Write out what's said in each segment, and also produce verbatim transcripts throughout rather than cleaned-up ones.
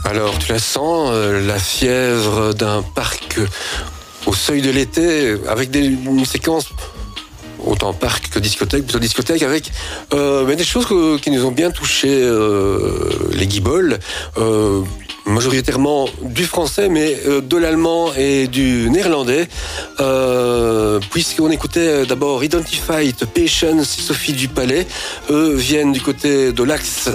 Alors, tu la sens, euh, la fièvre d'un parc au seuil de l'été, avec des, une séquence autant parc que discothèque, plutôt discothèque, avec euh, mais des choses que, qui nous ont bien touché, euh, les guibolles, euh, majoritairement du français, mais euh, de l'allemand et du néerlandais, euh, puisqu'on écoutait d'abord Identified Patience et Sophie Dupalais. Eux viennent du côté de l'axe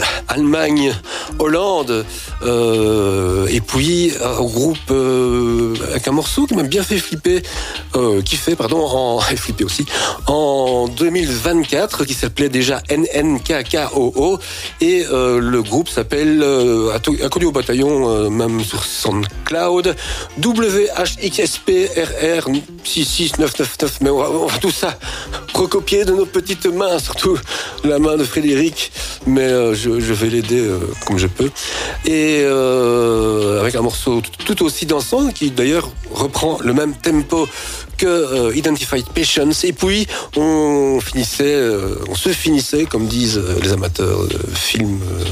Allemagne-Hollande, euh, et puis un groupe euh, avec un morceau qui m'a bien fait flipper, euh, qui fait, pardon, en, flipper aussi, en deux mille vingt-quatre, qui s'appelait déjà N N K K O O, et euh, le groupe s'appelle, euh, inconnu au bataillon, Euh, même sur SoundCloud, W H X S P R R six six neuf neuf neuf, mais on va, on va tout ça recopier de nos petites mains, surtout la main de Frédéric, mais euh, je, je vais l'aider euh, comme je peux, et euh, avec un morceau tout aussi dansant, qui d'ailleurs reprend le même tempo que euh, Identified Patience, et puis on finissait, euh, on se finissait, comme disent euh, les amateurs de films, euh,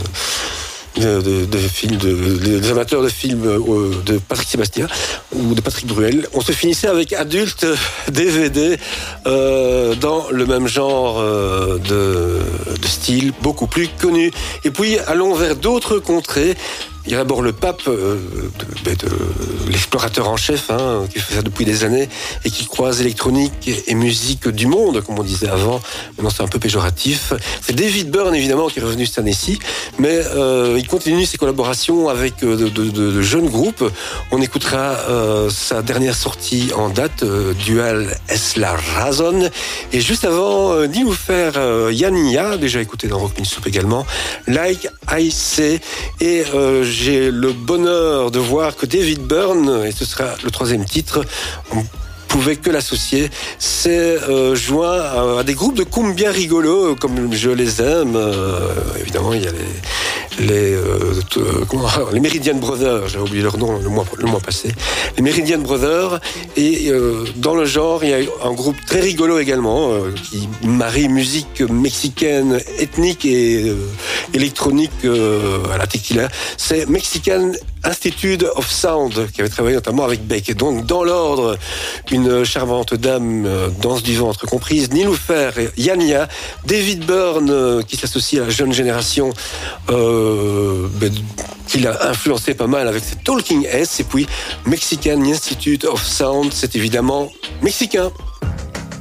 De, de, de films, de, les amateurs de films euh, de Patrick Sébastien ou de Patrick Bruel. On se finissait avec Adulte D V D, euh, dans le même genre euh, de, de style, beaucoup plus connu. Et puis allons vers d'autres contrées. Il y a d'abord le pape, euh, de, de, de l'explorateur en chef, hein, qui fait ça depuis des années et qui croise électronique et musique du monde, comme on disait avant. Maintenant, c'est un peu péjoratif. C'est David Byrne, évidemment, qui est revenu cette année-ci, mais euh, il continue ses collaborations avec euh, de, de, de jeunes groupes. On écoutera euh, sa dernière sortie en date, euh, Dual Es La Razón. Et juste avant, euh, Nilüfer euh, Yania, déjà écouté dans Rock Min Soup également, Like I Say, et euh, j'ai le bonheur de voir que David Byrne, et ce sera le troisième titre, on pouvait que l'associer, s'est euh, joint à, à des groupes de cumbia rigolos, comme je les aime. Euh, évidemment, il y a les, les, euh, t- euh, comment, les Meridian Brothers, j'ai oublié leur nom le mois, le mois passé, les Meridian Brothers, et euh, dans le genre, il y a un groupe très rigolo également, euh, qui marie musique mexicaine, ethnique et euh, électronique euh, à la tequila. C'est Mexican Institute of Sound, qui avait travaillé notamment avec Beck. Et donc, dans l'ordre, une charmante dame, euh, danse du ventre comprise, Nilüfer Yania, David Byrne, euh, qui s'associe à la jeune génération, euh, ben, qui l'a influencé pas mal avec ses Talking S, et puis Mexican Institute of Sound, c'est évidemment mexicain.